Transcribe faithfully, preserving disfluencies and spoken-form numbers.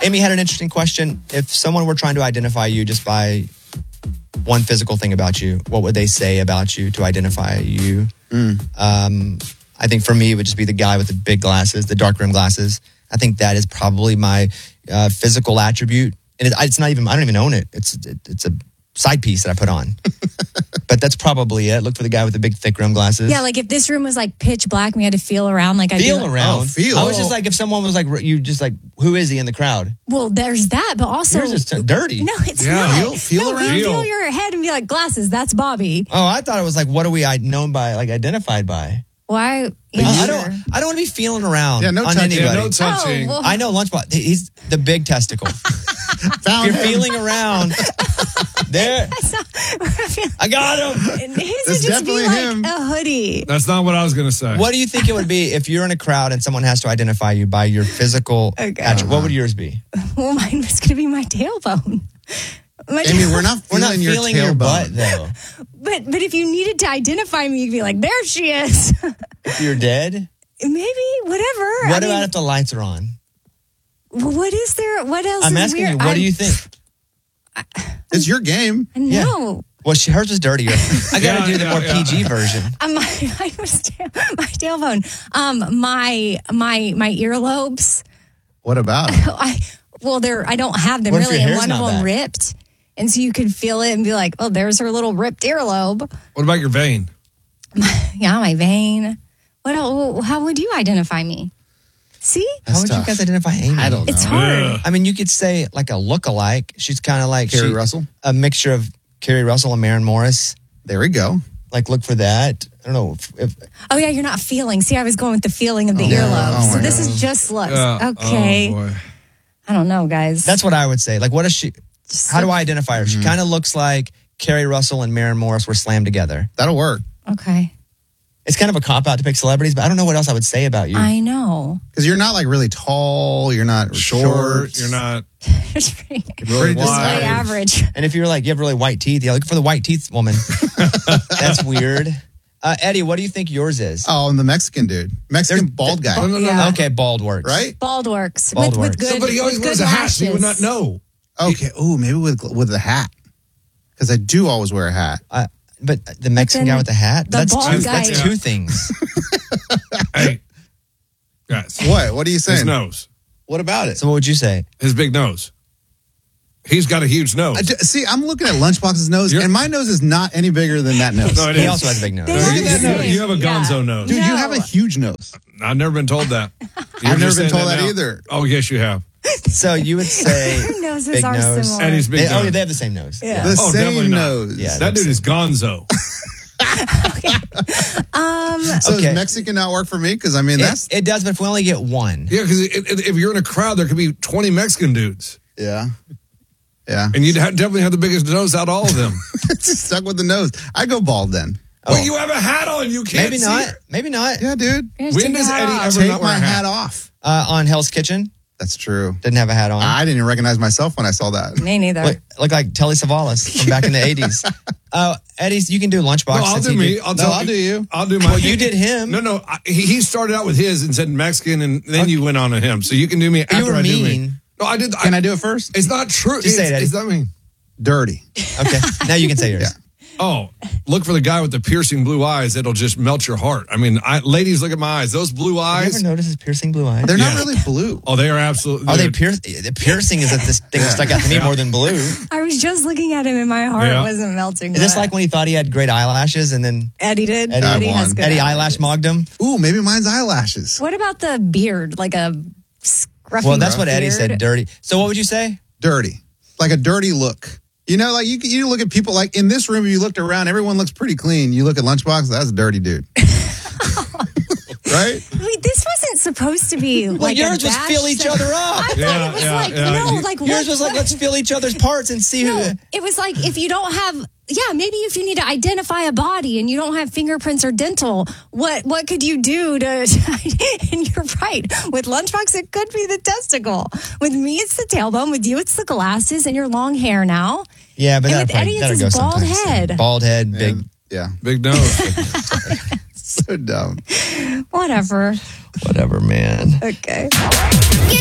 Amy had an interesting question. If someone were trying to identify you just by one physical thing about you, what would they say about you to identify you? Mm. Um, I think for me, it would just be the guy with the big glasses, the dark rim glasses. I think that is probably my uh, physical attribute. And it, it's not even, I don't even own it. It's it, it's a side piece that I put on. But that's probably it. Look for the guy with the big, thick rim glasses. Yeah, like if this room was like pitch black and we had to feel around, like I Feel like, around. Oh, feel. I was just like, if someone was like, you just like, who is he in the crowd? Well, there's that, but also Yours is t- dirty. No, it's Yeah, not. feel- feel no, around. you feel Feel. your head and be like glasses. That's Bobby. Oh, I thought it was like, what are we I- known by, like identified by? Why? Yeah, I, I sure. don't. I don't want to be feeling around Yeah, no on touching. anybody. Yeah, no touching. Oh, well- I know Lunchbox. He's the big testicle. Found If you're him. feeling around, there. I got him. And his It's would just be definitely like him. a hoodie. That's not what I was going to say. What do you think it would be if you're in a crowd and someone has to identify you by your physical Okay. attribute? What would yours be? Well, mine was going to be my tailbone. My Amy, tail- we're not We're feeling not your feeling your butt tailbone. though. But but if you needed to identify me, you'd be like, there she is. If you're dead, Maybe whatever. what I about mean, if the lights are on? what is there? What else? I'm is asking weird? you. What I, do you think? It's your game. No. Well, she, hers was dirtier. I got to Yeah, do the yeah, more yeah. P G version. Um, my, my, was tail, my tailbone. Um, my my my earlobes. What about? I well, they're I don't have them What if really, your and hair's one of not them back? ripped, and so you could feel it and be like, oh, there's her little ripped earlobe. What about your vein? Yeah, my vein. What? else, how would you identify me? See, How would tough. you guys identify Amy? I don't know. it's hard. Ugh. I mean, you could say like a look-alike. She's kind of like Carrie she- Russell? a mixture of Carrie Russell and Maren Morris. There we go. Like, look for that. I don't know if, if Oh yeah, you're not feeling. See, I was going with the feeling of the Oh, earlobes. oh so my this God. is just looks. Yeah. Okay. Oh, boy. I don't know, guys. that's what I would say. Like, what is she? Just How do look- I identify her? She kind of looks like Carrie Russell and Maren Morris were slammed together. That'll work. Okay. It's kind of a cop out to pick celebrities, but I don't know what else I would say about you. I know. Because you're not like really tall. You're not Short. short. You're not. It's pretty, really Pretty just wide. way average. And if you're like, you have really white teeth, yeah, look for the white teeth woman. That's weird. Uh, Eddie, what do you think yours is? Oh, and the Mexican dude. Mexican There's- bald guy. No, no, no, Yeah. no. Okay, bald works. Right? Bald works. Bald with, works. with good, Somebody always with wears good a hat, so you would not lashes. know. Okay. Oh, maybe with with the hat. Because I do always wear a hat. Uh, but the Mexican then guy with the hat, the that's, bald two, guy- that's two things. Hey, guys, What? What are you his saying? nose, What about it? So what would you say? his big nose. He's got a huge nose. I ju- see, I'm looking at Lunchbox's nose, You're- and my nose is not any bigger than that nose. No, it He is. also has a big nose. They No, are you, the you- same. you have a gonzo Yeah. nose. Dude, No. you have a huge nose. I've never been told that. You're I've never just been saying told that now. either. Oh, yes, you have. So you would say Their noses big are nose. similar. And he's big They, oh, nose. yeah, they have the same nose. Yeah. The Oh, definitely same not. nose. Yeah. That dude is gonzo. Um, So Okay. does Mexican not work for me? Because I mean, that's It, it does, but if we only get one. Yeah, because if you're in a crowd, there could be twenty Mexican dudes. yeah, yeah. And you'd have, definitely have the biggest nose out of all of them. Stuck with the nose. I go bald then. Well, you have a hat on. You can't Maybe see not. it. Maybe not. Yeah, dude. Just When take does your hat Eddie off. ever Take not wear my a hat? hat off. Uh, on Hell's Kitchen, That's true. didn't have a hat on. I didn't even recognize myself when I saw that. Me neither. Look, look like Telly Savalas from back in the eighties. Uh, Eddie, you can do Lunchbox. No, I'll since do he me. did- I'll, No, tell I'll do you. I'll do my. Well, you did him. No, no. I, he, he started out with his and said Mexican, and then you went on to him. So you can do me after were I do me. mean. No, I did. Can I do it first? It's not true. Just say it's, it, Eddie. It's not mean. Dirty. Okay, now you can say yours. Yeah. Oh, look for the guy with the piercing blue eyes. That'll just melt your heart. I mean, I, ladies, look at my eyes. Those blue Have you eyes. ever noticed his piercing blue eyes? They're Yeah. not really blue. Oh, they are absolutely. Are they pierce? The piercing is that this thing that stuck out to me more than blue. Is I was just looking at him and my heart Yeah. wasn't melting. this but like when he thought he had great eyelashes and then Eddie did? Eddie, Eddie won. has good Eddie eyelashes. eyelash mogged him? Ooh, maybe mine's eyelashes. What about the beard? Like a scruffy Well, that's what Eddie beard? said. Dirty. So what would you say? Dirty. Like a dirty look. You know, like you you look at people like in this room, if you looked around, everyone looks pretty clean. You look at Lunchbox, that's a dirty dude. Right? Wait, this wasn't supposed to be Well, like a yours was bash fill each thing. other up. I thought Yeah, it was yeah, like yeah. no, You- like Yours what- was like, let's fill each other's parts and see No, who. it was like if you don't have, yeah, maybe if you need to identify a body and you don't have fingerprints or dental, what what could you do to? And you're right. With Lunchbox, it could be the testicle. With me, it's the tailbone. With you, it's the glasses and your long hair now. Yeah, but And that'll with probably Eddie, that'll it's go his bald sometimes. head. Bald head, big. And- yeah. Big nose. So dumb. Whatever. Whatever, man. Okay. Get